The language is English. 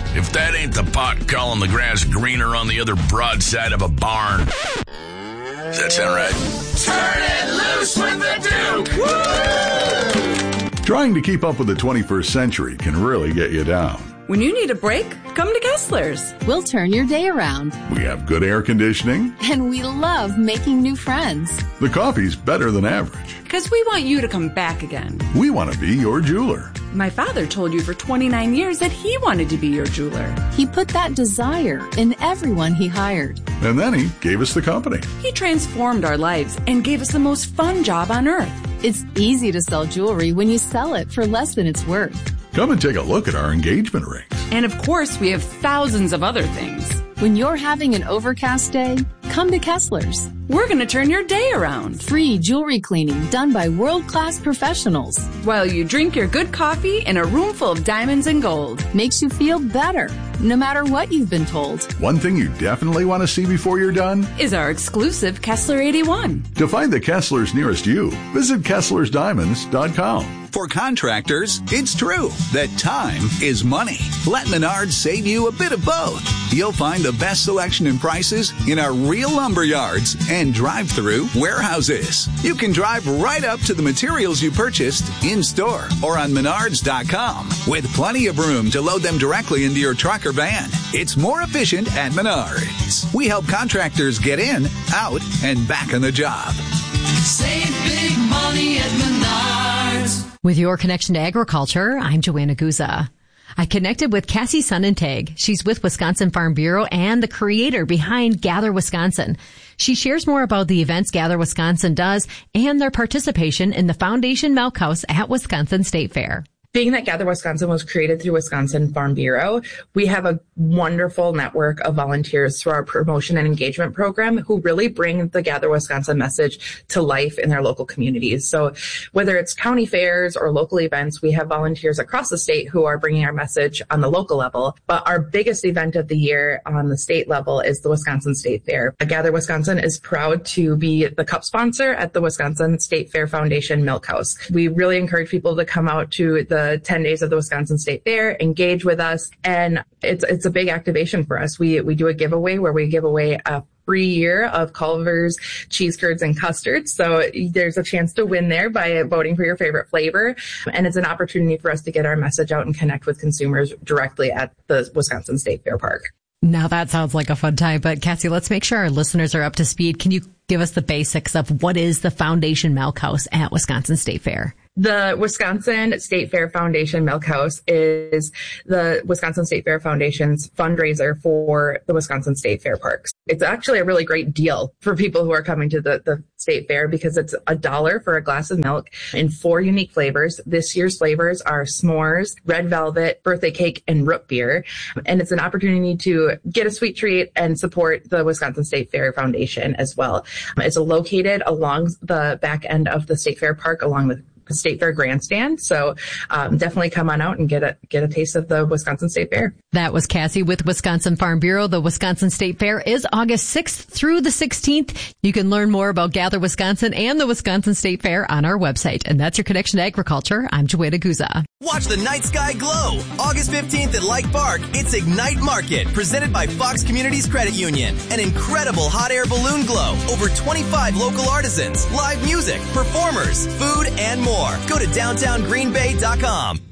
If that ain't the pot calling the grass greener on the other broadside of a barn. Does that sound right? Turn it loose with the Duke! Woo! Trying to keep up with the 21st century can really get you down. When you need a break, come to Kessler's. We'll turn your day around. We have good air conditioning. And we love making new friends. The coffee's better than average. Because we want you to come back again. We want to be your jeweler. My father told you for 29 years that he wanted to be your jeweler. He put that desire in everyone he hired. And then he gave us the company. He transformed our lives and gave us the most fun job on earth. It's easy to sell jewelry when you sell it for less than it's worth. Come and take a look at our engagement rings. And of course, we have thousands of other things. When you're having an overcast day, come to Kessler's. We're going to turn your day around. Free jewelry cleaning done by world-class professionals. While you drink your good coffee in a room full of diamonds and gold. Makes you feel better, no matter what you've been told. One thing you definitely want to see before you're done is our exclusive Kessler 81. To find the Kesslers nearest you, visit KesslersDiamonds.com. For contractors, it's true that time is money. Let Menards save you a bit of both. You'll find the best selection and prices in our real lumber yards and drive-through warehouses. You can drive right up to the materials you purchased in-store or on Menards.com with plenty of room to load them directly into your truck or van. It's more efficient at Menards. We help contractors get in, out, and back on the job. Save big money at Menards. With your connection to agriculture, I'm Joanna Guza. I connected with Cassie Sonnentag. She's with Wisconsin Farm Bureau and the creator behind Gather Wisconsin. She shares more about the events Gather Wisconsin does and their participation in the Foundation Milk House at Wisconsin State Fair. Being that Gather Wisconsin was created through Wisconsin Farm Bureau, we have a wonderful network of volunteers through our promotion and engagement program who really bring the Gather Wisconsin message to life in their local communities. So whether it's county fairs or local events, we have volunteers across the state who are bringing our message on the local level. But our biggest event of the year on the state level is the Wisconsin State Fair. Gather Wisconsin is proud to be the cup sponsor at the Wisconsin State Fair Foundation Milk House. We really encourage people to come out to the 10 days of the Wisconsin State Fair, engage with us, and it's a big activation for us. We do a giveaway where we give away a free year of Culver's cheese curds and custards. So there's a chance to win there by voting for your favorite flavor. And it's an opportunity for us to get our message out and connect with consumers directly at the Wisconsin State Fair Park. Now that sounds like a fun time, but Cassie, let's make sure our listeners are up to speed. Can you give us the basics of what is the Foundation Milk House at Wisconsin State Fair? The Wisconsin State Fair Foundation Milk House is the Wisconsin State Fair Foundation's fundraiser for the Wisconsin State Fair Parks. It's actually a really great deal for people who are coming to the State Fair because it's $1 for a glass of milk in 4 unique flavors. This year's flavors are s'mores, red velvet, birthday cake, and root beer. And it's an opportunity to get a sweet treat and support the Wisconsin State Fair Foundation as well. It's located along the back end of the State Fair Park along the State Fair grandstand. So definitely come on out and get a taste of the Wisconsin State Fair. That was Cassie with Wisconsin Farm Bureau. The Wisconsin State Fair is August 6th through the 16th. You can learn more about Gather Wisconsin and the Wisconsin State Fair on our website. And that's your connection to agriculture. I'm Joanna Guza. Watch the night sky glow. August 15th at Lake Park, it's Ignite Market, presented by Fox Communities Credit Union. An incredible hot air balloon glow. Over 25 local artisans, live music, performers, food, and more. Go to downtowngreenbay.com.